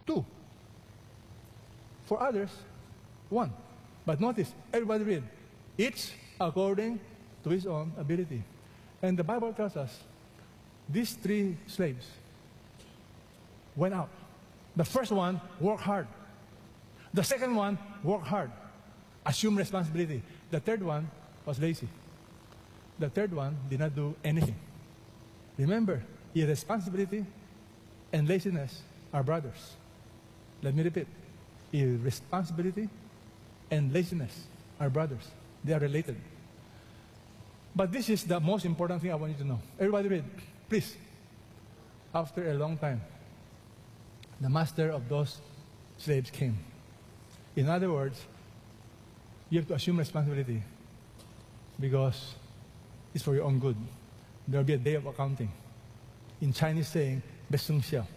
2. For others, 1. But notice, everybody read. Each according to his own ability. And the Bible tells us, these 3 slaves went out. The first one worked hard. The second one worked hard, assumed responsibility. The third one was lazy. The third one did not do anything. Remember, irresponsibility and laziness are brothers. Let me repeat. Irresponsibility and laziness are brothers. They are related. But this is the most important thing I want you to know. Everybody read, please. After a long time, the master of those slaves came. In other words, you have to assume responsibility because it's for your own good. There will be a day of accounting. In Chinese saying, 别生效.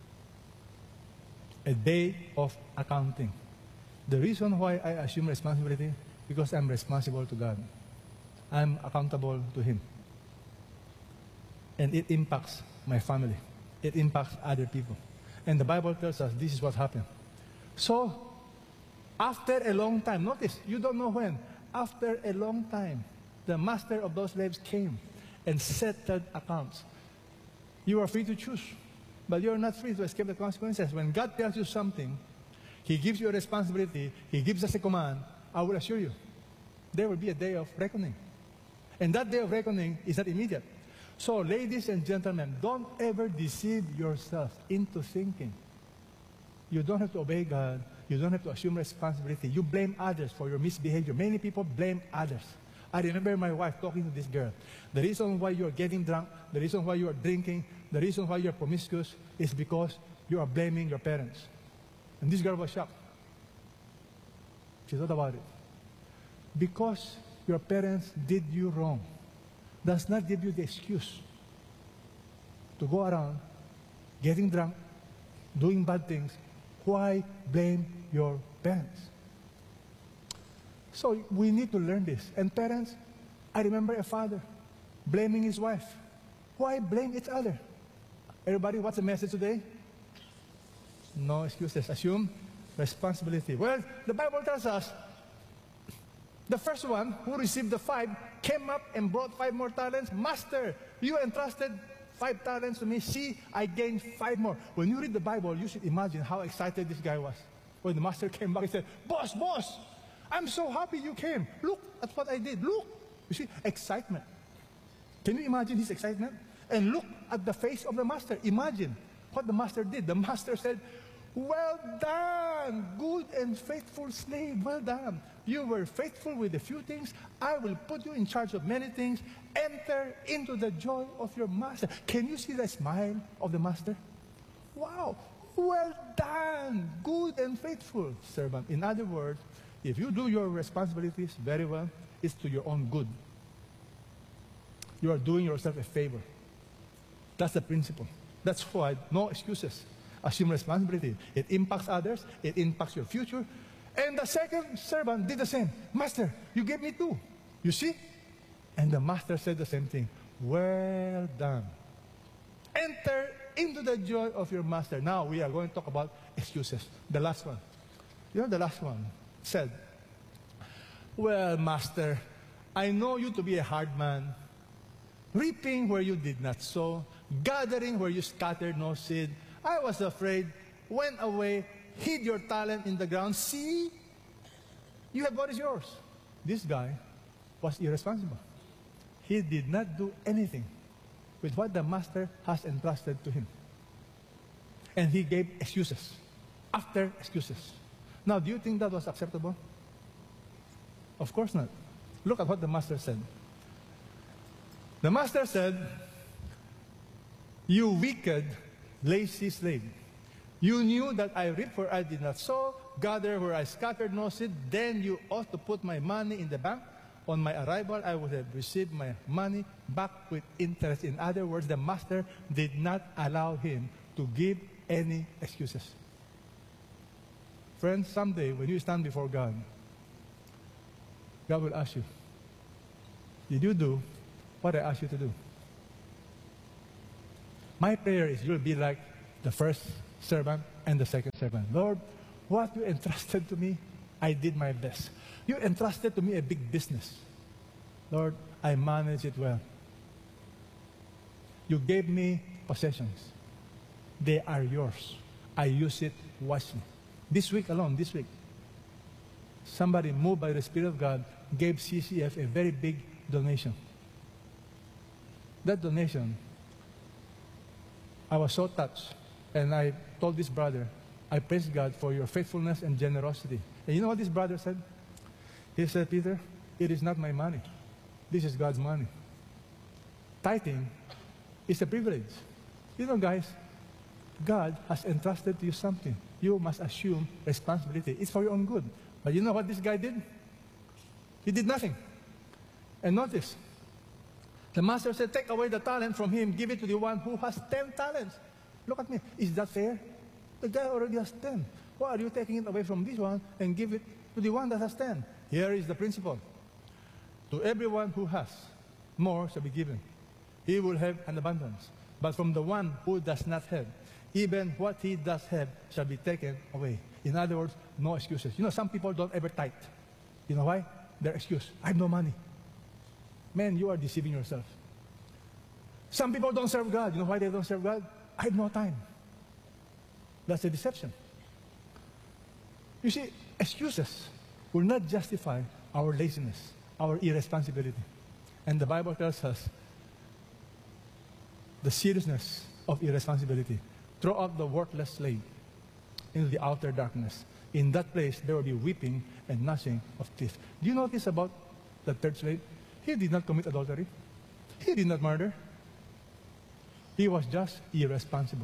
A day of accounting. The reason why I assume responsibility, because I'm responsible to God. I'm accountable to Him. And it impacts my family. It impacts other people. And the Bible tells us this is what happened. So, after a long time, notice, you don't know when, after a long time, the master of those slaves came and settled accounts. You are free to choose, but you are not free to escape the consequences. When God tells you something, He gives you a responsibility, He gives us a command, I will assure you, there will be a day of reckoning. And that day of reckoning is not immediate. So, ladies and gentlemen, don't ever deceive yourself into thinking you don't have to obey God, you don't have to assume responsibility. You blame others for your misbehavior. Many people blame others. I remember my wife talking to this girl. The reason why you are getting drunk, the reason why you are drinking, the reason why you are promiscuous is because you are blaming your parents. And this girl was shocked. She thought about it. Because your parents did you wrong does not give you the excuse to go around getting drunk, doing bad things. Why blame your parents? So we need to learn this. And parents, I remember a father blaming his wife. Why blame each other? Everybody, what's the message today? No excuses. Assume responsibility. Well, the Bible tells us the first one who received the 5 came up and brought 5 more talents. Master, you entrusted 5 talents to me. See, I gained 5 more. When you read the Bible, you should imagine how excited this guy was. When the master came back, he said, boss, I'm so happy you came. Look at what I did. Look. You see, excitement. Can you imagine his excitement? And look at the face of the master. Imagine what the master did. The master said, well done, good and faithful slave. Well done. You were faithful with a few things. I will put you in charge of many things. Enter into the joy of your master. Can you see the smile of the master? Wow. Well done, good and faithful servant. In other words, if you do your responsibilities very well, it's to your own good. You are doing yourself a favor. That's the principle. That's why no excuses. Assume responsibility. It impacts others. It impacts your future. And the second servant did the same. Master, you gave me 2. You see? And the master said the same thing. Well done. Enter into the joy of your master. Now we are going to talk about excuses. The last one. You know, the last one said, well, master, I know you to be a hard man, reaping where you did not sow, gathering where you scattered no seed. I was afraid, went away, hid your talent in the ground. See, you have what is yours. This guy was irresponsible. He did not do anything with what the master has entrusted to him. And he gave excuses after excuses. Now, do you think that was acceptable? Of course not. Look at what the master said. The master said, you wicked, lazy slave. You knew that I reap where I did not sow, gather where I scattered no seed. Then you ought to put my money in the bank. On my arrival, I would have received my money back with interest. In other words, the master did not allow him to give any excuses. Friends, someday when you stand before God, God will ask you, did you do what I asked you to do? My prayer is you'll be like the first servant and the second servant. Lord, what you entrusted to me, I did my best. You entrusted to me a big business. Lord, I managed it well. You gave me possessions. They are yours. I use it wisely. This week alone, somebody moved by the Spirit of God gave CCF a very big donation. That donation, I was so touched. And I told this brother, I praise God for your faithfulness and generosity. And you know what this brother said? He said, Peter, it is not my money. This is God's money. Tithing is a privilege. You know, guys, God has entrusted to you something. You must assume responsibility. It's for your own good. But you know what this guy did? He did nothing. And notice, the master said, take away the talent from him, give it to the one who has 10 talents. Look at me. Is that fair? The guy already has 10. Why are you taking it away from this one and give it to the one that has 10? Here is the principle. To everyone who has, more shall be given. He will have an abundance. But from the one who does not have, even what he does have shall be taken away. In other words, no excuses. You know, some people don't ever tithe. You know why? Their excuse, I have no money. Man, you are deceiving yourself. Some people don't serve God. You know why they don't serve God? I have no time. That's a deception. You see, excuses will not justify our laziness, our irresponsibility. And the Bible tells us the seriousness of irresponsibility. Throw out the worthless slave into the outer darkness. In that place, there will be weeping and gnashing of teeth. Do you notice about the third slave? He did not commit adultery. He did not murder. He was just irresponsible.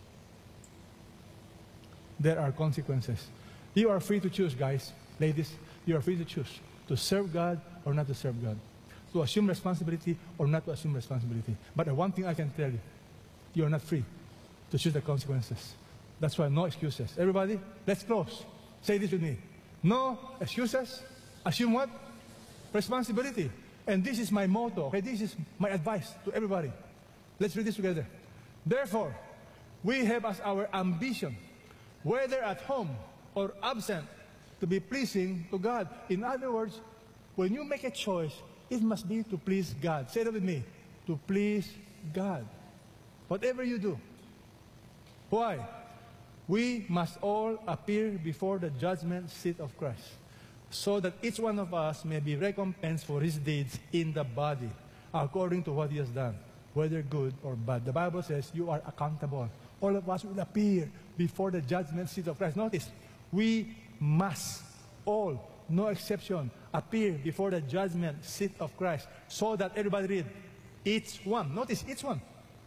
There are consequences. You are free to choose, guys. Ladies, you are free to choose to serve God or not to serve God. To assume responsibility or not to assume responsibility. But one thing I can tell you, you are not free to choose the consequences. That's why no excuses. Everybody, let's close. Say this with me. No excuses. Assume what? Responsibility. And this is my motto. Okay, this is my advice to everybody. Let's read this together. Therefore, we have as our ambition, whether at home or absent, to be pleasing to God. In other words, when you make a choice, it must be to please God. Say that with me. To please God. Whatever you do. Why? We must all appear before the judgment seat of Christ, so that each one of us may be recompensed for his deeds in the body, according to what he has done, whether good or bad. The Bible says you are accountable. All of us will appear before the judgment seat of Christ. Notice, we must all, no exception, appear before the judgment seat of Christ, so that everybody read, each one. Notice, each one.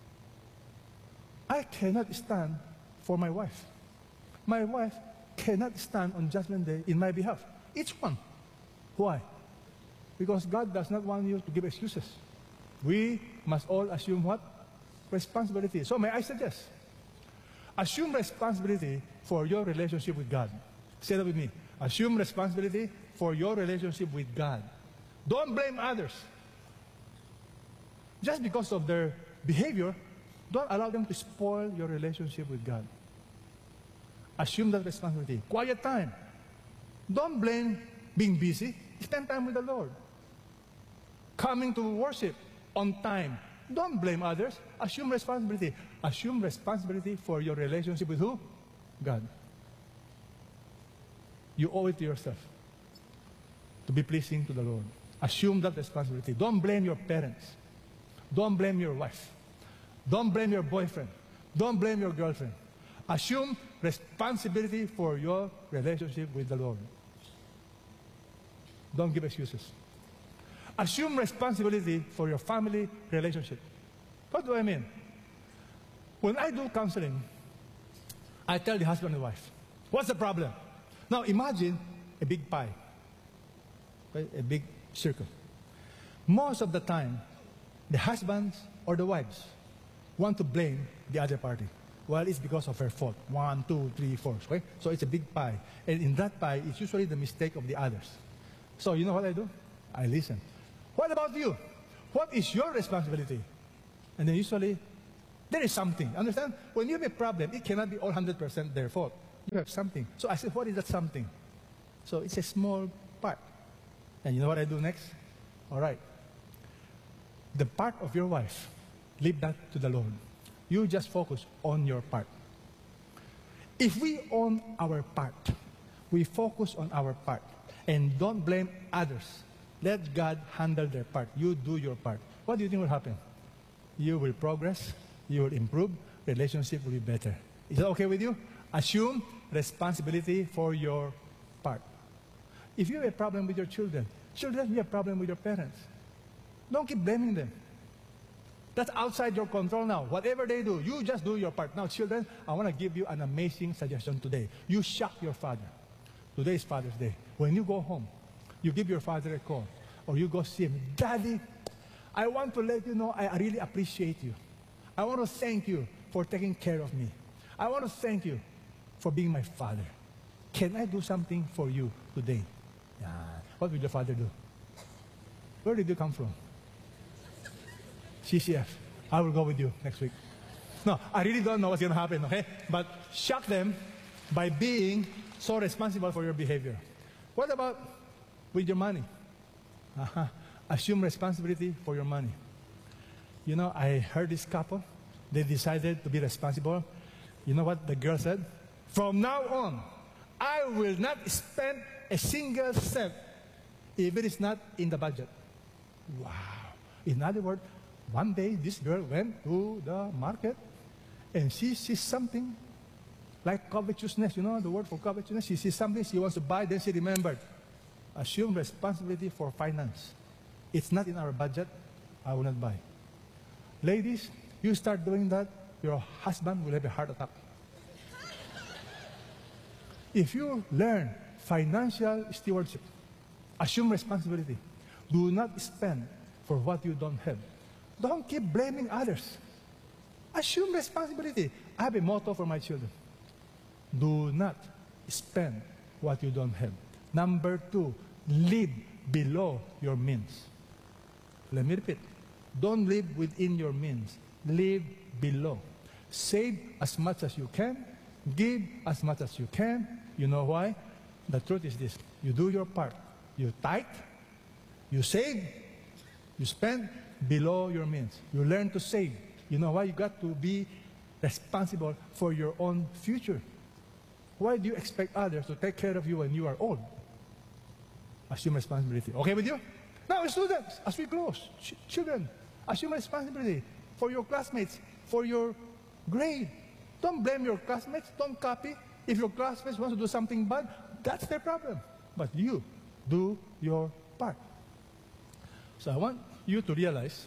I cannot stand for my wife. My wife cannot stand on judgment day in my behalf. Each one. Why? Because God does not want you to give excuses. We must all assume what? Responsibility. So may I suggest, assume responsibility for your relationship with God. Say that with me. Assume responsibility for your relationship with God. Don't blame others. Just because of their behavior, don't allow them to spoil your relationship with God. Assume that responsibility. Quiet time. Don't blame being busy. Spend time with the Lord. Coming to worship on time. Don't blame others. Assume responsibility. Assume responsibility for your relationship with who? God. You owe it to yourself to be pleasing to the Lord. Assume that responsibility. Don't blame your parents. Don't blame your wife. Don't blame your boyfriend. Don't blame your girlfriend. Assume responsibility for your relationship with the Lord. Don't give excuses. Assume responsibility for your family relationship. What do I mean? When I do counseling, I tell the husband and wife, what's the problem? Now imagine a big pie, right? A big circle. Most of the time, the husbands or the wives want to blame the other party. Well, it's because of her fault. 1, 2, 3, 4. Okay? So it's a big pie. And in that pie, it's usually the mistake of the others. So you know what I do? I listen. What about you? What is your responsibility? And then usually, There is something. Understand? When you have a problem, it cannot be all 100% their fault. You have something. So I said, what is that something? So it's a small part. And you know what I do next? All right. The part of your wife, leave that to the Lord. You just focus on your part. If we own our part, we focus on our part, and don't blame others. Let God handle their part. You do your part. What do you think will happen? You will progress, you will improve, relationship will be better. Is that okay with you? Assume responsibility for your part. If you have a problem with your children, you have a problem with your parents. Don't keep blaming them. That's outside your control now. Whatever they do, you just do your part. Now, children, I want to give you an amazing suggestion today. You shock your father. Today is Father's Day. When you go home, you give your father a call, or you go see him. Daddy, I want to let you know I really appreciate you. I want to thank you for taking care of me. I want to thank you for being my father. Can I do something for you today? Yeah. What will your father do? Where did you come from? CCF. I will go with you next week. No, I really don't know what's going to happen, okay? But shock them by being so responsible for your behavior. What about with your money? Assume responsibility for your money. You know, I heard this couple, they decided to be responsible. You know what the girl said? From now on, I will not spend a single cent if it is not in the budget. Wow. In other words, one day this girl went to the market and she sees something like covetousness. You know the word for covetousness? She sees something she wants to buy, then she remembered. Assume responsibility for finance. It's not in our budget, I will not buy. Ladies, you start doing that, your husband will have a heart attack. If you learn financial stewardship, assume responsibility. Do not spend for what you don't have. Don't keep blaming others. Assume responsibility. I have a motto for my children. Do not spend what you don't have. Number 2, live below your means. Let me repeat. Don't live within your means. Live below. Save as much as you can. Give as much as you can. You know why? The truth is this. You do your part. You tithe. You save. You spend below your means. You learn to save. You know why? You got to be responsible for your own future. Why do you expect others to take care of you when you are old? Assume responsibility. Okay with you? Now, students, as we close, children, assume responsibility for your classmates, for your grade. Don't blame your classmates. Don't copy. If your classmates want to do something bad, that's their problem. But you do your part. So I want you to realize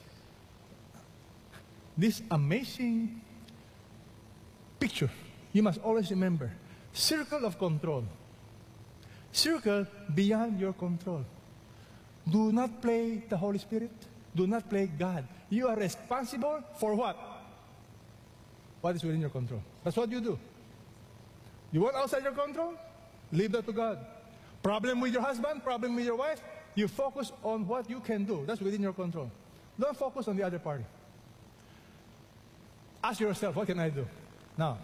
this amazing picture. You must always remember, circle of control. Circle beyond your control. Do not play the Holy Spirit. Do not play God. You are responsible for what? What is within your control. That's what you do. You want outside your control? Leave that to God. Problem with your husband, problem with your wife, you focus on what you can do. That's within your control. Don't focus on the other party. Ask yourself, what can I do? Now,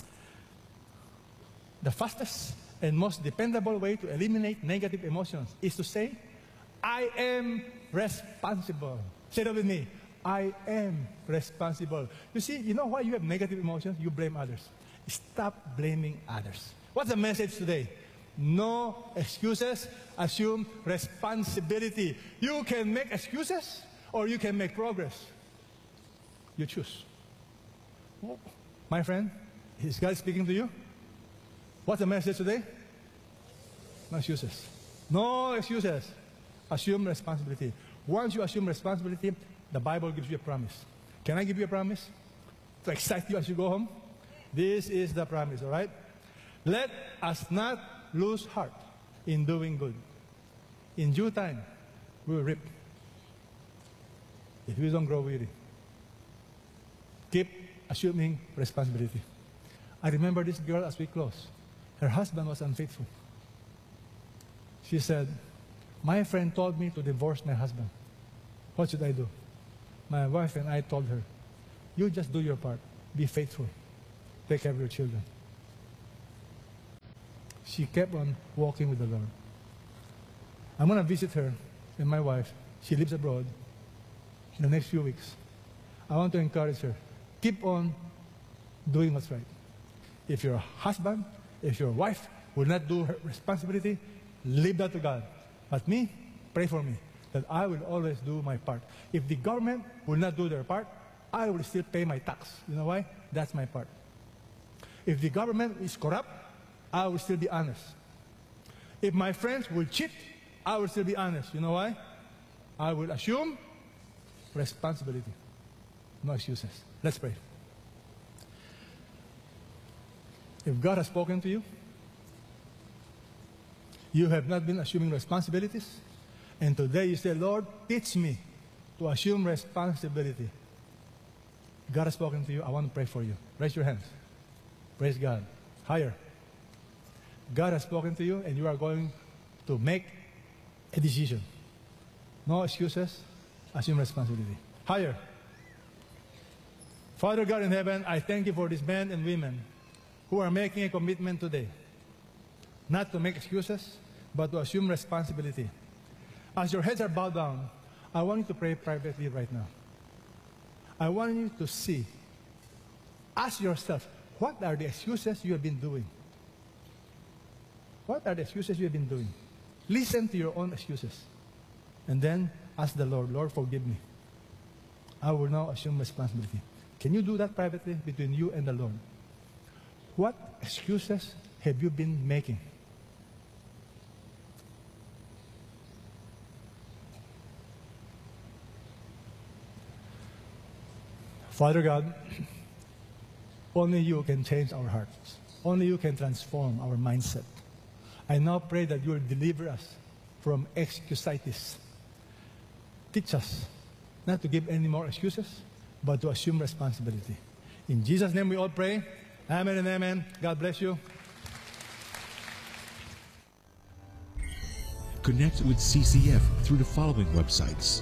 the fastest and most dependable way to eliminate negative emotions is to say, I am responsible. Say that with me. I am responsible. You see, you know why you have negative emotions? You blame others. Stop blaming others. What's the message today? No excuses. Assume responsibility. You can make excuses or you can make progress. You choose. My friend, is God speaking to you? What's the message today? No excuses. No excuses. Assume responsibility. Once you assume responsibility, the Bible gives you a promise. Can I give you a promise to excite you as you go home? This is the promise, all right? Let us not lose heart in doing good. In due time, we will reap. If we don't grow weary. Keep assuming responsibility. I remember this girl as we close. Her husband was unfaithful. She said, my friend told me to divorce my husband. What should I do? My wife and I told her, you just do your part. Be faithful. Take care of your children. She kept on walking with the Lord. I'm going to visit her and my wife. She lives abroad in the next few weeks. I want to encourage her. Keep on doing what's right. If your husband, if your wife will not do her responsibility, leave that to God. But me, pray for me that I will always do my part. If the government will not do their part, I will still pay my tax. You know why? That's my part. If the government is corrupt, I will still be honest. If my friends will cheat, I will still be honest. You know why? I will assume responsibility. No excuses. Let's pray. If God has spoken to you, you have not been assuming responsibilities, and today you say, Lord, teach me to assume responsibility. God has spoken to you. I want to pray for you. Raise your hands. Praise God. Higher. God has spoken to you, and you are going to make a decision. No excuses. Assume responsibility. Higher. Father God in heaven, I thank you for these men and women who are making a commitment today, not to make excuses, but to assume responsibility. As your heads are bowed down, I want you to pray privately right now. I want you to see, ask yourself, what are the excuses you have been doing? What are the excuses you have been doing? Listen to your own excuses. And then ask the Lord, Lord, forgive me. I will now assume responsibility. Can you do that privately between you and the Lord? What excuses have you been making? Father God, only you can change our hearts. Only you can transform our mindset. I now pray that you will deliver us from excusitis. Teach us not to give any more excuses, but to assume responsibility. In Jesus' name we all pray. Amen and amen. God bless you. Connect with CCF through the following websites.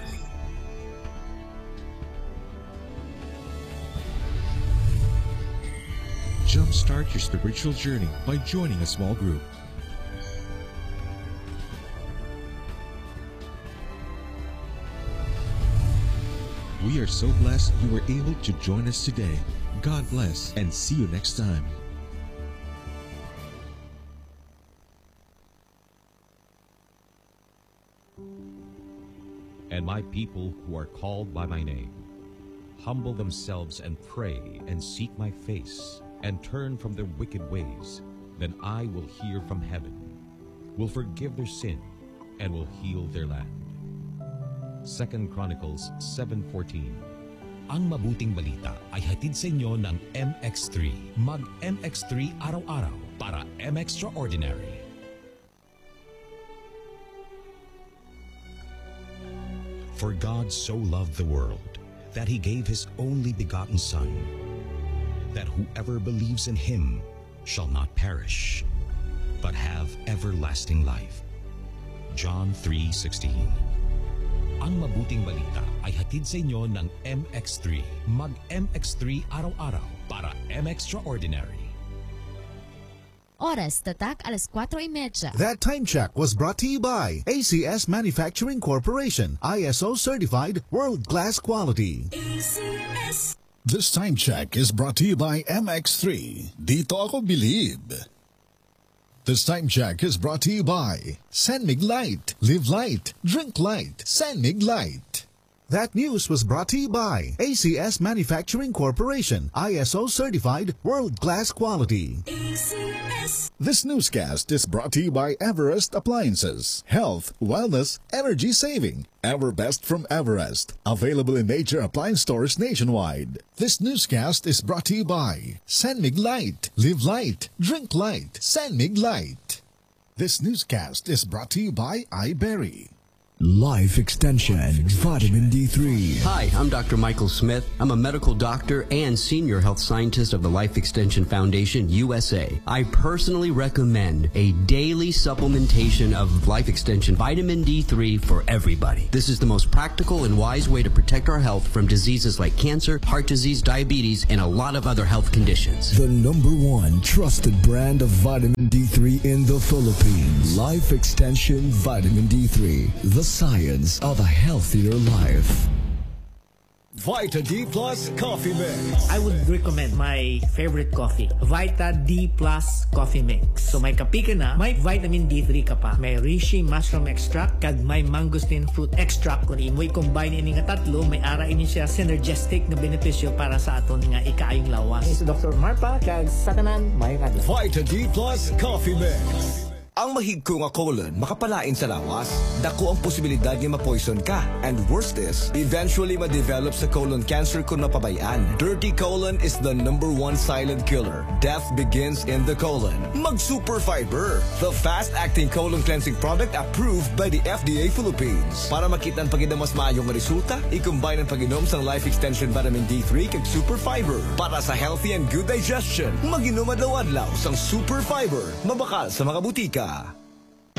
Jumpstart your spiritual journey by joining a small group. We are so blessed you were able to join us today. God bless and see you next time. And my people who are called by my name humble themselves and pray and seek my face and turn from their wicked ways, then I will hear from heaven, will forgive their sin, and will heal their land. 2 Chronicles 7:14. Ang mabuting balita ay hatid sa inyo ng MX3. Mag-MX3 araw-araw para M-Extraordinary. For God so loved the world that He gave His only begotten Son, that whoever believes in Him shall not perish, but have everlasting life. John 3:16. Ang mabuting balita ay hatid sa inyo ng MX3. Mag-MX3 araw-araw para M-Extraordinary. Oras tatak alas 4:30. That time check was brought to you by ACS Manufacturing Corporation, ISO certified world-class quality. ACS. This time check is brought to you by MX3. Dito ako bilib. This time check is brought to you by Sanmig Light. Live light, drink light. Sanmig Light. That news was brought to you by ACS Manufacturing Corporation, ISO certified world-class quality. ACS. This newscast is brought to you by Everest Appliances. Health, wellness, energy saving. Everbest from Everest. Available in major appliance stores nationwide. This newscast is brought to you by Sanmig Light. Live light, drink light. Sanmig Light. This newscast is brought to you by iBerry. Life Extension Vitamin D3. Hi, I'm Dr. Michael Smith. I'm a medical doctor and senior health scientist of the Life Extension Foundation, USA. I personally recommend a daily supplementation of Life Extension Vitamin D3 for everybody. This is the most practical and wise way to protect our health from diseases like cancer, heart disease, diabetes, and a lot of other health conditions. The #1 trusted brand of vitamin D3 in the Philippines. Life Extension Vitamin D3. The science of a healthier life. Vita D Plus Coffee Mix. I would recommend my favorite coffee, Vita D Plus Coffee Mix. So may kape ka na, may vitamin D3 ka pa. May reishi mushroom extract, kag may mangosteen fruit extract. Kung imoy combine ini nga tatlo, may ara ini siya synergistic na benepisyo para sa aton nga ikaayong lawas. This is Dr. Marpa, kag sa tanan, may kadto. Vita D Plus Coffee Mix. Ang mahigko nga colon makapalain sa lawas. Dako ang posibilidad nga ma-poison ka. And worst is, eventually ma-develop sa colon cancer kung mapabayaan. Dirty colon is the #1 silent killer. Death begins in the colon. Mag-Super Fiber, the fast-acting colon cleansing product approved by the FDA Philippines. Para makita ang paginamas maayong resulta, i-combine ang pag-inom sang Life Extension Vitamin D3 kag Super Fiber. Para sa healthy and good digestion, mag-inom adlaw-adlaw sang Super Fiber. Mabakal sa mga butika.